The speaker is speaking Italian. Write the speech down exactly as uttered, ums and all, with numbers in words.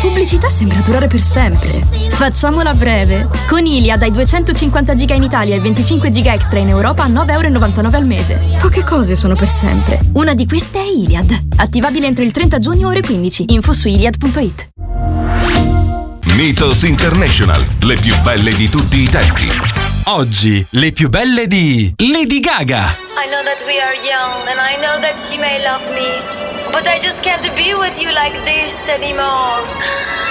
pubblicità sembra durare per sempre. Facciamola breve. Con Iliad hai duecentocinquanta giga in Italia e venticinque giga extra in Europa a nove virgola novantanove euro al mese. Poche cose sono per sempre. Una di queste è Iliad. Attivabile entro il trenta giugno ore quindici. Info su iliad punto it. Mythos International, le più belle di tutti i tempi. Oggi le più belle di Lady Gaga. I know that we are young and I know that you may love me, but I just can't be with you like this anymore.